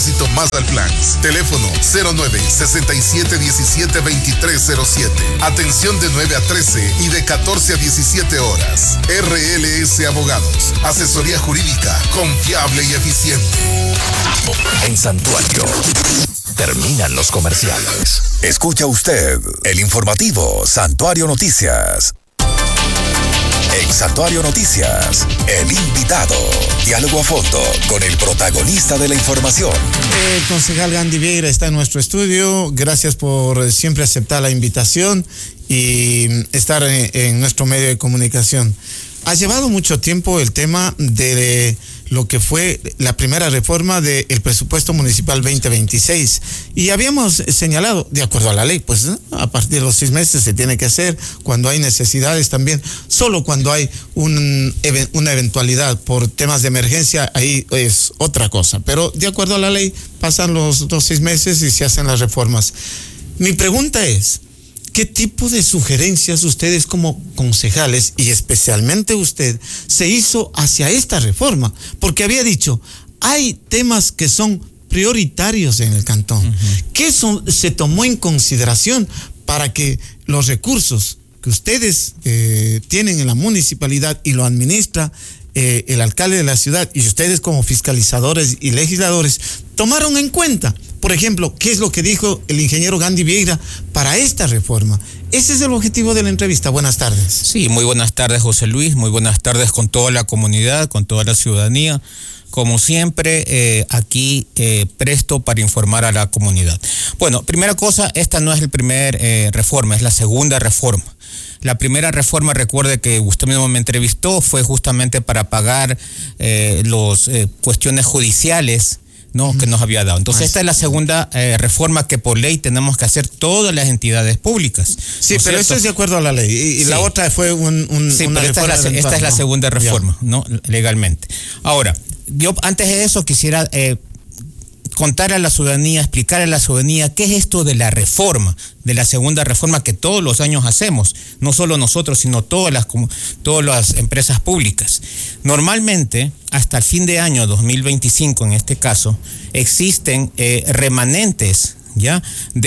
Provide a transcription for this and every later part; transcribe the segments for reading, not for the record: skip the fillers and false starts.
Tránsito Mazda Plans. Teléfono 09-6717-2307. Atención de 9 a 13 y de 14 a 17 horas. RLS Abogados. Asesoría jurídica confiable y eficiente. En Santuario. Terminan los comerciales. Escucha usted el informativo Santuario Noticias. En Santuario Noticias, el invitado. Diálogo a fondo con el protagonista de la información. El concejal Gandhi Vieira está en nuestro estudio. Gracias por siempre aceptar la invitación y estar en nuestro medio de comunicación. Ha llevado mucho tiempo el tema de lo que fue la primera reforma del presupuesto municipal 2026. Y habíamos señalado, de acuerdo a la ley, pues a partir de los 6 meses se tiene que hacer, cuando hay necesidades también, solo cuando hay una eventualidad por temas de emergencia, ahí es otra cosa. Pero de acuerdo a la ley, pasan los 6 meses y se hacen las reformas. Mi pregunta es, ¿qué tipo de sugerencias ustedes como concejales, y especialmente usted, se hizo hacia esta reforma? Porque había dicho, hay temas que son prioritarios en el cantón. ¿Qué se tomó en consideración para que los recursos que ustedes tienen en la municipalidad y lo administra el alcalde de la ciudad y ustedes como fiscalizadores y legisladores tomaron en cuenta? Por ejemplo, ¿qué es lo que dijo el ingeniero Gandhi Vieira para esta reforma? Ese es el objetivo de la entrevista. Buenas tardes. Sí, muy buenas tardes, José Luis. Muy buenas tardes con toda la comunidad, con toda la ciudadanía. Como siempre, aquí presto para informar a la comunidad. Bueno, primera cosa, esta no es la primera reforma, es la segunda reforma. La primera reforma, recuerde que usted mismo me entrevistó, fue justamente para pagar las cuestiones judiciales, ¿no? Que nos había dado. Entonces, esta es la segunda reforma que por ley tenemos que hacer todas las entidades públicas. Sí, ¿no? pero esto es de acuerdo a la ley. Y sí, la otra fue sí, una reforma. Esta es la segunda reforma, ¿no? Legalmente. Ahora, yo antes de eso quisiera contar a la ciudadanía, explicar a la ciudadanía qué es esto de la reforma, de la segunda reforma que todos los años hacemos, no solo nosotros, sino todas las empresas públicas. Normalmente, hasta el fin de año 2025, en este caso, existen remanentes, ¿ya?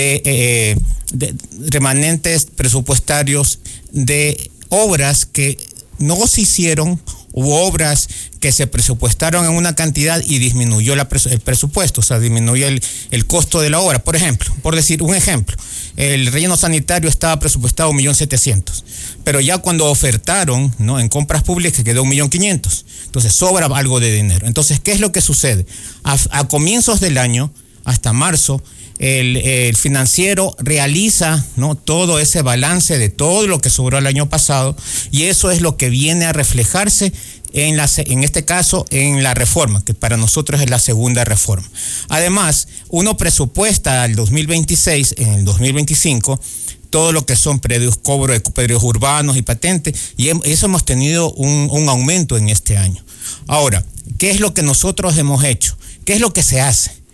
De remanentes presupuestarios de obras que no se hicieron, u obras que se presupuestaron en una cantidad y disminuyó el presupuesto, o sea, disminuyó el costo de la obra. Por ejemplo, por decir un ejemplo, el relleno sanitario estaba presupuestado 1.700.000, pero ya cuando ofertaron, ¿no?, en compras públicas quedó 1.500.000, entonces sobra algo de dinero. Entonces, ¿qué es lo que sucede? A comienzos del año, hasta marzo, el financiero realiza, ¿no?, todo ese balance de todo lo que sobró el año pasado, y eso es lo que viene a reflejarse en este caso en la reforma, que para nosotros es la segunda reforma. Además, uno presupuesta al 2026, en el 2025, todo lo que son cobro de predios urbanos y patentes, y eso hemos tenido un aumento en este año. Ahora, ¿qué es lo que nosotros hemos hecho? ¿Qué es lo que se hace?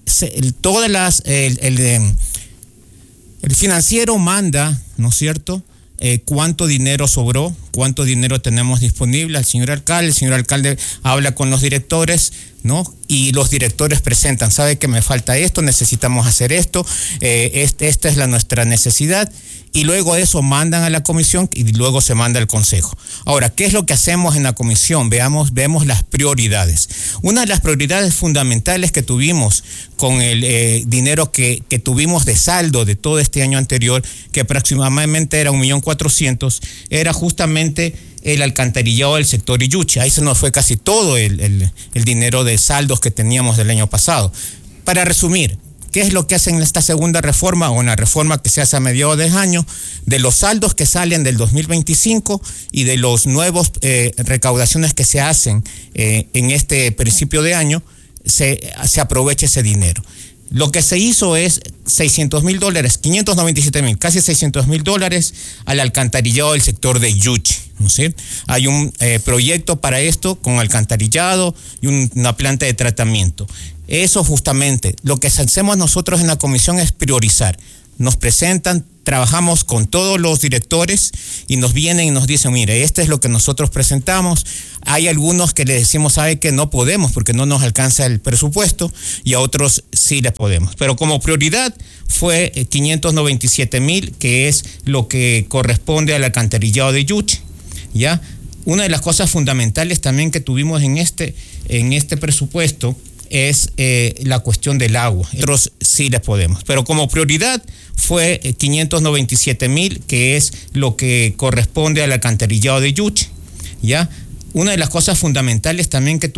El financiero manda, ¿no es cierto?, cuánto dinero sobró, cuánto dinero tenemos disponible al señor alcalde. El señor alcalde habla con los directores, ¿no? Y los directores presentan, sabe que me falta esto, necesitamos hacer esto, esta es nuestra necesidad, y luego eso mandan a la comisión y luego se manda al consejo. Ahora, ¿qué es lo que hacemos en la comisión? Vemos las prioridades. Una de las prioridades fundamentales que tuvimos con el dinero que tuvimos de saldo de todo este año anterior, que aproximadamente era 1.400.000, era justamente el alcantarillado del sector Iyuchi. Ahí se nos fue casi todo el dinero de saldos que teníamos del año pasado. Para resumir, ¿qué es lo que hacen en esta segunda reforma o en la reforma que se hace a mediados de año? De los saldos que salen del 2025 y de los nuevos recaudaciones que se hacen en este principio de año, se aprovecha ese dinero. Lo que se hizo es $600.000, 597.000, casi $600.000 al alcantarillado del sector de Iyuchi, ¿no es cierto? Hay un proyecto para esto con alcantarillado y una planta de tratamiento. Eso justamente, lo que hacemos nosotros en la comisión es priorizar. Nos presentan trabajamos con todos los directores y nos vienen y nos dicen, mire, este es lo que nosotros presentamos. Hay algunos que le decimos, sabe que no podemos porque no nos alcanza el presupuesto, y a otros sí les podemos. Pero como prioridad fue 597,000, que es lo que corresponde al alcantarillado de Yuchi, ¿ya? Una de las cosas fundamentales también que tuvimos en este presupuesto es la cuestión del agua. Nosotros sí les podemos, pero como prioridad fue 597,000, que es lo que corresponde al alcantarillado de Yuchi, ¿ya? Una de las cosas fundamentales también que